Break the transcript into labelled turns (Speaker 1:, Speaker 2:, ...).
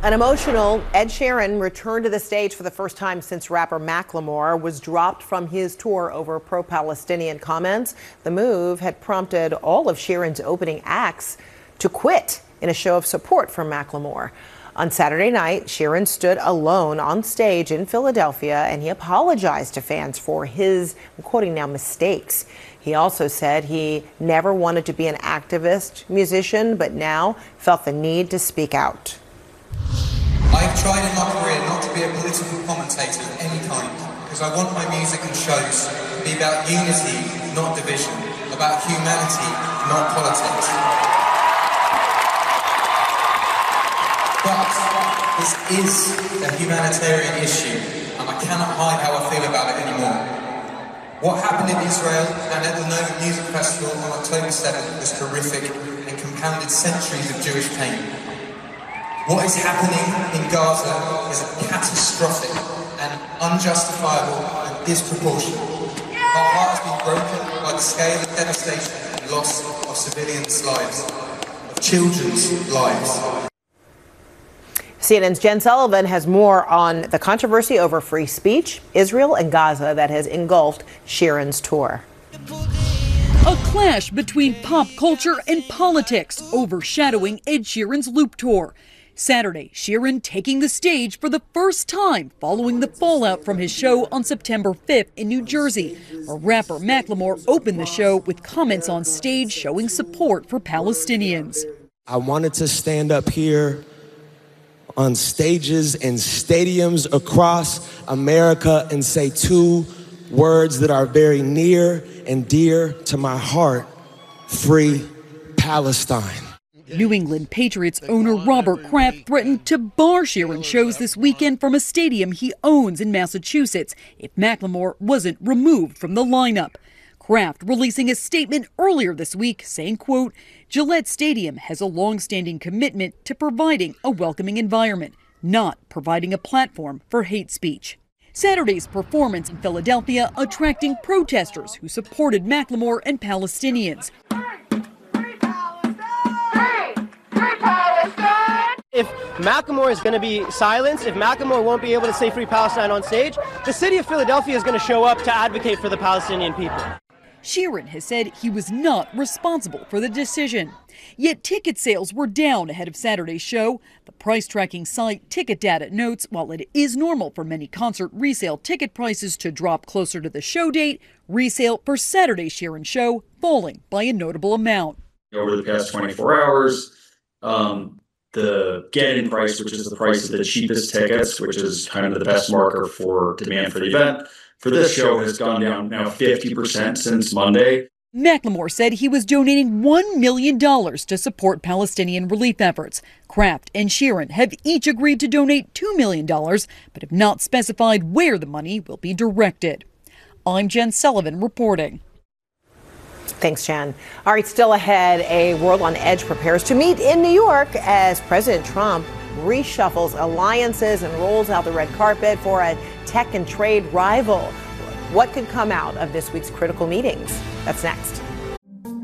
Speaker 1: An emotional Ed Sheeran returned to the stage for the first time since rapper Macklemore was dropped from his tour over pro-Palestinian comments. The move had prompted all of Sheeran's opening acts to quit in a show of support for Macklemore. On Saturday night, Sheeran stood alone on stage in Philadelphia, and he apologized to fans for his, I'm quoting now, mistakes. He also said he never wanted to be an activist musician, but now felt the need to speak out.
Speaker 2: I've tried in my career not to be a political commentator of any kind, because I want my music and shows to be about unity, not division, about humanity, not politics. But this is a humanitarian issue, and I cannot hide how I feel about it anymore. What happened in Israel and at the Nova Music Festival on October 7th was horrific and compounded centuries of Jewish pain. What is happening in Gaza is catastrophic and unjustifiable and disproportionate. Our heart has been broken by the scale of devastation and loss of civilians' lives, of children's lives.
Speaker 1: CNN's Jen Sullivan has more on the controversy over free speech, Israel and Gaza that has engulfed Sheeran's tour.
Speaker 3: A clash between pop culture and politics overshadowing Ed Sheeran's Loop tour. Saturday, Sheeran taking the stage for the first time following the fallout from his show on September 5th in New Jersey, where rapper Macklemore opened the show with comments on stage showing support for Palestinians.
Speaker 4: I wanted to stand up here on stages and stadiums across America and say two words that are very near and dear to my heart: free Palestine.
Speaker 3: New England Patriots owner Robert Kraft threatened to bar Sheeran shows this weekend from a stadium he owns in Massachusetts if Macklemore wasn't removed from the lineup. Kraft releasing a statement earlier this week saying, quote, Gillette Stadium has a long-standing commitment to providing a welcoming environment, not providing a platform for hate speech. Saturday's performance in Philadelphia attracting protesters who supported Macklemore and Palestinians.
Speaker 5: If Macklemore is going to be silenced, if Macklemore won't be able to say Free Palestine on stage, the city of Philadelphia is going to show up to advocate for the Palestinian people.
Speaker 3: Sheeran has said he was not responsible for the decision. Yet ticket sales were down ahead of Saturday's show. The price tracking site Ticket Data notes while it is normal for many concert resale ticket prices to drop closer to the show date, resale for Saturday's Sheeran show falling by a notable amount.
Speaker 6: Over the past 24 hours, the get-in price, which is the price of the cheapest tickets, which is kind of the best marker for demand for the event, for this show has gone down now 50% since Monday.
Speaker 3: Macklemore said he was donating $1 million to support Palestinian relief efforts. Kraft and Sheeran have each agreed to donate $2 million, but have not specified where the money will be directed. I'm Jen Sullivan reporting.
Speaker 1: Thanks, Jen. All right, still ahead, a world on edge prepares to meet in New York as President Trump reshuffles alliances and rolls out the red carpet for a tech and trade rival. What could come out of this week's critical meetings? That's next.